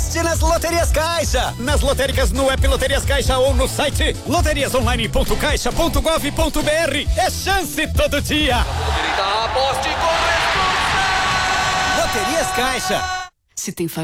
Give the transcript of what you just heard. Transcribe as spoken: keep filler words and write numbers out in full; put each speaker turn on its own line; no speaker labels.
Aposte nas Loterias Caixa. Nas lotéricas no app Loterias Caixa ou no site loterias online ponto caixa ponto gov ponto br. É chance todo dia.
Aposte com responsa.
Loterias Caixa.
Se tem família.